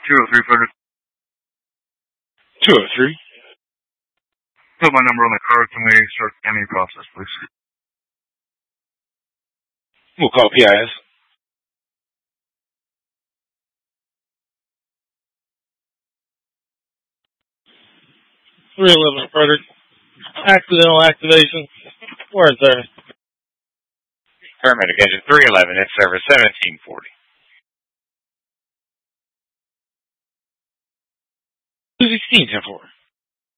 203, Frederick. 203. Put my number on the card. Can we start any process, please? We'll call PIS. .311, Frederick. Accidental activation. Where is there? Paramedic engine 311, it's service 1740. 216, 10-4.